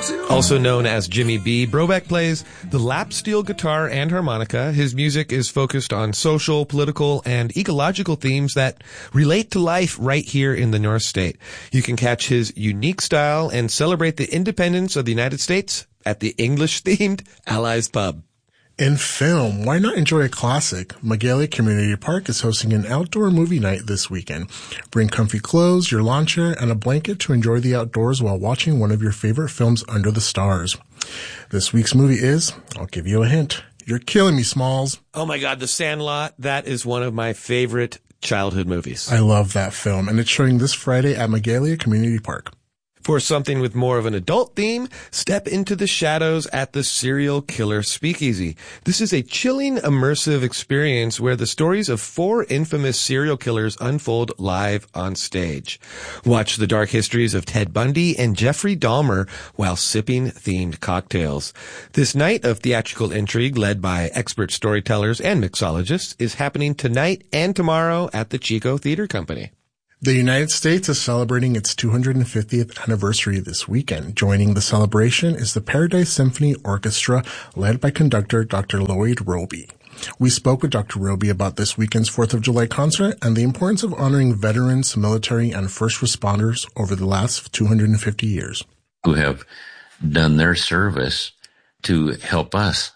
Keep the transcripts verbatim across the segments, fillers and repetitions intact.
Also known as Jimmy B, Brobeck plays the lap steel guitar and harmonica. His music is focused on social, political, and ecological themes that relate to life right here in the North State. You can catch his unique style and celebrate the independence of the United States at the English-themed Allies Pub. In film, why not enjoy a classic? Magalia Community Park is hosting an outdoor movie night this weekend. Bring comfy clothes, your lawn chair, and a blanket to enjoy the outdoors while watching one of your favorite films under the stars. This week's movie is, I'll give you a hint, You're Killing Me, Smalls. Oh my God, The Sandlot. That is one of my favorite childhood movies. I love that film, and it's showing this Friday at Magalia Community Park. For something with more of an adult theme, step into the shadows at the Serial Killer Speakeasy. This is a chilling, immersive experience where the stories of four infamous serial killers unfold live on stage. Watch the dark histories of Ted Bundy and Jeffrey Dahmer while sipping themed cocktails. This night of theatrical intrigue led by expert storytellers and mixologists is happening tonight and tomorrow at the Chico Theater Company. The United States is celebrating its two hundred fiftieth anniversary this weekend. Joining the celebration is the Paradise Symphony Orchestra, led by conductor Doctor Lloyd Roby. We spoke with Doctor Roby about this weekend's fourth of July concert and the importance of honoring veterans, military, and first responders over the last two hundred fifty years. Who have done their service to help us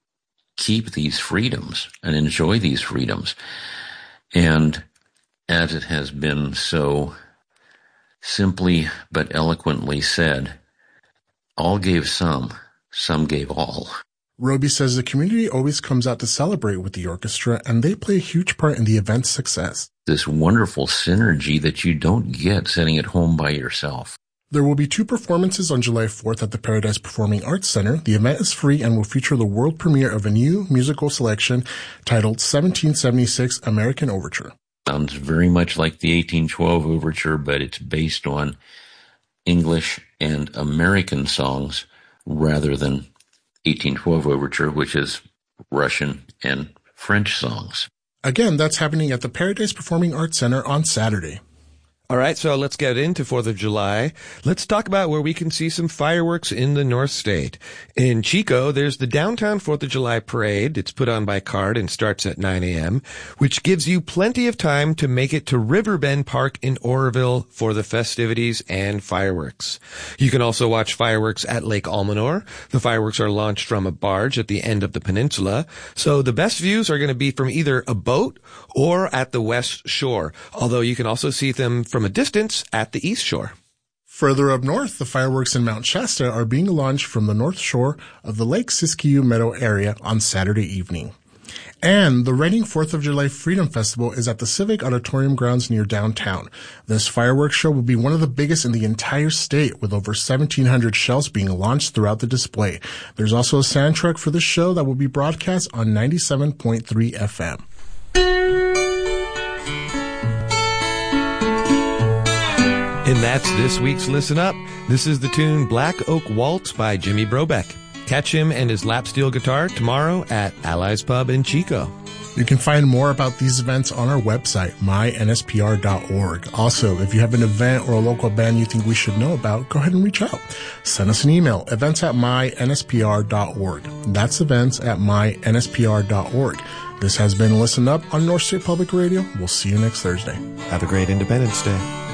keep these freedoms and enjoy these freedoms. And as it has been so simply but eloquently said, all gave some, some gave all. Roby says the community always comes out to celebrate with the orchestra, and they play a huge part in the event's success. This wonderful synergy that you don't get sitting at home by yourself. There will be two performances on July fourth at the Paradise Performing Arts Center. The event is free and will feature the world premiere of a new musical selection titled seventeen seventy-six American Overture. Sounds very much like the eighteen twelve Overture, but it's based on English and American songs rather than eighteen twelve Overture, which is Russian and French songs. Again, that's happening at the Paradise Performing Arts Center on Saturday. All right, so let's get into fourth of July. Let's talk about where we can see some fireworks in the North State. In Chico, there's the downtown fourth of July parade. It's put on by C A R D and starts at nine a.m., which gives you plenty of time to make it to Riverbend Park in Oroville for the festivities and fireworks. You can also watch fireworks at Lake Almanor. The fireworks are launched from a barge at the end of the peninsula, so the best views are going to be from either a boat or at the west shore, although you can also see them from From a distance at the east shore. Further up north, the fireworks in Mount Shasta are being launched from the north shore of the Lake Siskiyou Meadow area on Saturday evening. And the Reading fourth of July Freedom Festival is at the Civic Auditorium grounds near downtown. This fireworks show will be one of the biggest in the entire state, with over seventeen hundred shells being launched throughout the display. There's also a sound truck for the show that will be broadcast on ninety-seven point three F M. And that's this week's Listen Up. This is the tune Black Oak Waltz by Jimmy Brobeck. Catch him and his lap steel guitar tomorrow at Allies Pub in Chico. You can find more about these events on our website, my N S P R dot org. Also, if you have an event or a local band you think we should know about, go ahead and reach out. Send us an email, events at my N S P R dot org. That's events at my N S P R dot org. This has been Listen Up on North State Public Radio. We'll see you next Thursday. Have a great Independence Day.